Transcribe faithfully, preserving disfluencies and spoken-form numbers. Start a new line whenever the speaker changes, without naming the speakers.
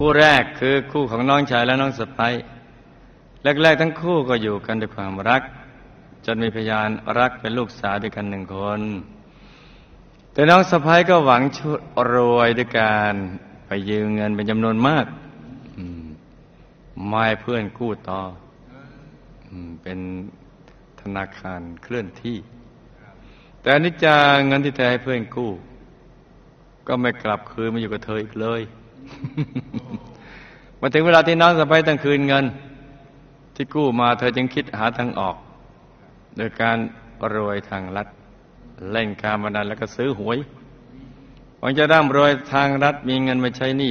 คู่แรกคือคู่ของน้องชายและน้องสะใภ้แรกๆทั้งคู่ก็อยู่กันด้วยความรักจนมีพยานรักเป็นลูกสาวด้วยกันหนึ่งคนแต่น้องสะใภ้ก็หวังชุดรวยด้วยการไปยืมเงินเป็นจำนวนมากไม่เพื่อนกู้ต่อเป็นธนาคารเคลื่อนที่แต่อนิจจาเงินที่เธอให้เพื่อนกู้ก็ไม่กลับคืนมาอยู่กับเธออีกเลย มาถึงเวลาที่น้องสะใภ้ต้องคืนเงินที่กู้มาเธอจึงคิดหาทางออกโดยการรวยทางลัดเล่นการพนันแล้วก็ซื้อหวยหวังจะร่ำรวยทางรัฐมีเงินมาใช้หนี้